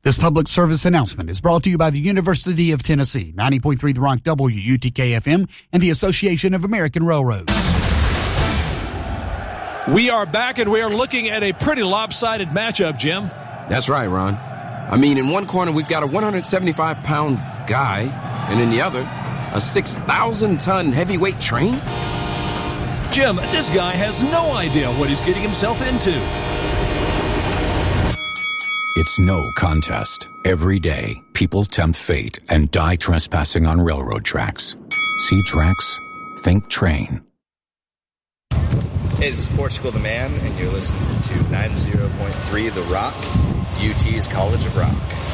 This public service announcement is brought to you by the University of Tennessee, 90.3 The Rock WUTK-FM, and the Association of American Railroads. We are back, and we are looking at a pretty lopsided matchup, Jim. That's right, Ron. I mean, in one corner, we've got a 175-pound guy, and in the other, a 6,000-ton heavyweight train? Jim, this guy has no idea what he's getting himself into. It's no contest. Every day, people tempt fate and die trespassing on railroad tracks. See tracks? Think train. Hey, this is Portugal the Man, and you're listening to 90.3 The Rock, UT's College of Rock.